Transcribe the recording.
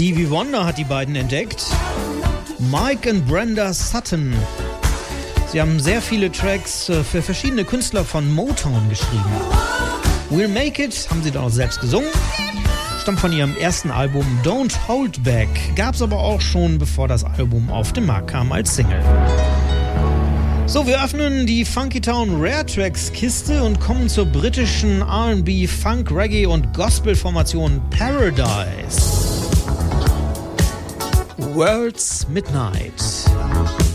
Stevie Wonder hat die beiden entdeckt. Mike und Brenda Sutton. Sie haben sehr viele Tracks für verschiedene Künstler von Motown geschrieben. We'll Make It haben sie dann auch selbst gesungen. Stammt von ihrem ersten Album Don't Hold Back. Gab es aber auch schon, bevor das Album auf den Markt kam, als Single. So, wir öffnen die Funky Town Rare Tracks Kiste und kommen zur britischen R&B, Funk, Reggae und Gospel-Formation Paradise. World's Midnight.